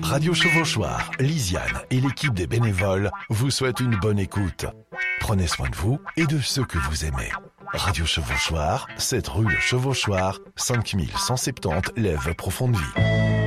Radio Chevauchoir, Lisiane et l'équipe des bénévoles vous souhaitent une bonne écoute. Prenez soin de vous et de ceux que vous aimez. Radio Chevauchoir, 7 rue Le Chevauchoir, 5170 Lèves Profonde Vie.